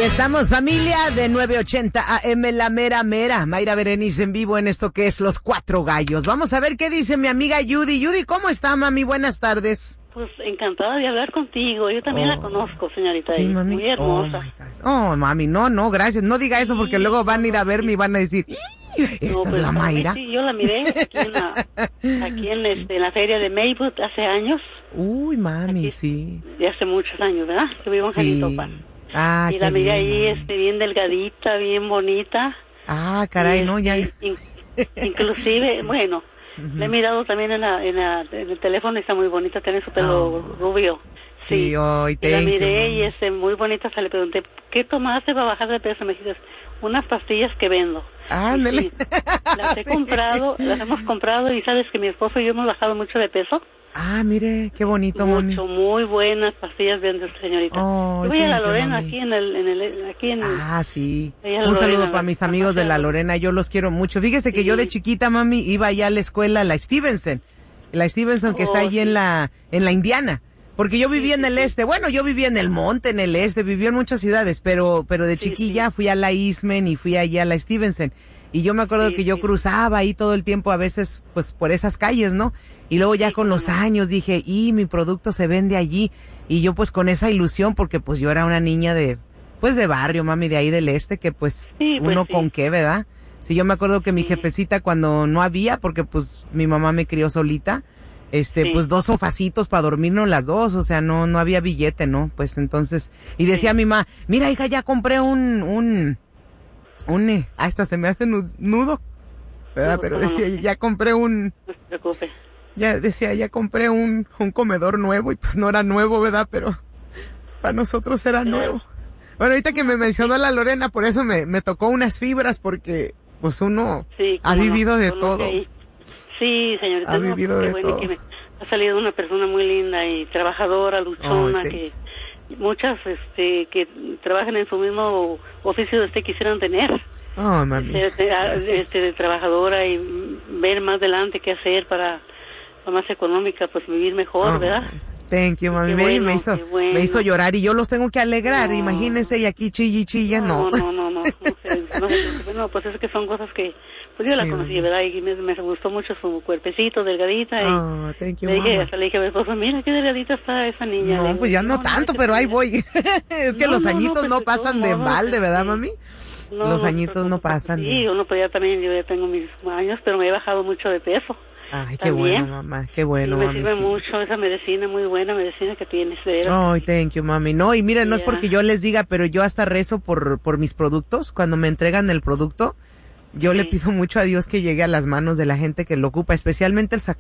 estamos, familia de 980 AM, la mera mera. Mayra Berenice en vivo en esto que es Los Cuatro Gallos. Vamos a ver qué dice mi amiga Judy. Judy, ¿cómo está, mami? Buenas tardes. Pues encantada de hablar contigo. Yo también la conozco, señorita. Sí, mami. Muy hermosa. Oh, mami, no, gracias. No diga eso porque luego van a ir a verme y van a decir, ¿esta es la Mayra? Sí, yo la miré aquí en la feria de Maywood hace años. Uy, mami, aquí, sí. De hace muchos años, ¿verdad? Yo vivo en Janitopan. Ah, y la miré bien, ahí, bien delgadita, bien bonita. Ah, caray, no, ya. Inclusive, bueno, la he mirado también en el teléfono y está muy bonita, tiene su pelo rubio. Sí, hoy y la miré y muy bonita, le pregunté, ¿qué tomaste para bajar de peso? Me dijiste, unas pastillas que vendo. Ándale. Sí, las he comprado, las hemos comprado y sabes que mi esposo y yo hemos bajado mucho de peso. Ah, mire, qué bonito, mami. Muy buenas pastillas vende señorita. Oh, yo voy a la Lorena, mami. aquí en Ah, sí. Un saludo para mis amigos de la Lorena, yo los quiero mucho. Fíjese que yo de chiquita, mami, iba allá a la escuela, la Stevenson que está allí en la Indiana. Porque yo vivía en el este, bueno, yo vivía en el monte, en el este, viví en muchas ciudades, pero de chiquilla fui a la Eastman y fui allá a la Stevenson. Y yo me acuerdo que yo cruzaba ahí todo el tiempo, a veces, pues, por esas calles, ¿no? Y luego ya con los años dije, mi producto se vende allí. Y yo, pues, con esa ilusión, porque, pues, yo era una niña de barrio, mami, de ahí del este, que, pues, uno con qué, ¿verdad? Sí, yo me acuerdo que mi jefecita cuando no había, porque, pues, mi mamá me crió solita, pues 2 sofacitos para dormirnos las dos, o sea, no había billete, ¿no? Pues entonces, y decía mi mamá, mira hija, ya compré hasta se me hace nudo, ¿verdad? Pero decía, ya compré no se preocupe. Ya compré un comedor nuevo, y pues no era nuevo, ¿verdad? Pero para nosotros era nuevo. Bueno, ahorita que me mencionó la Lorena, por eso me tocó unas fibras, porque pues uno ha vivido de todo. Sí, señorita. Ha vivido de todo. Que ha salido una persona muy linda y trabajadora, luchona, que muchas que trabajan en su mismo oficio de quisieran tener. Oh, mami. De trabajadora y ver más adelante qué hacer para más económica, pues vivir mejor, ¿verdad? Thank you, mami. Me hizo llorar y yo los tengo que alegrar, imagínese, y aquí chilla, no. No, pues es que son cosas que pues yo la conocí, ¿verdad? Y me gustó mucho su cuerpecito, delgadita. Y thank you, le dije a mi esposo, mira qué delgadita está esa niña. No, pues ya no tanto, pero ahí voy. Es que los añitos no pasan de balde, ¿verdad, mami? Los añitos no pasan. Sí, yo ya tengo mis años, pero me he bajado mucho de peso. Ay, qué bueno, mamá, qué bueno, mami. Me sirve mucho esa medicina, muy buena medicina que tienes, de veras. Ay, thank you, mami. No, y mira, no es porque yo les diga, pero yo hasta rezo por mis productos. Cuando me entregan el producto, yo le pido mucho a Dios que llegue a las manos de la gente que lo ocupa, especialmente el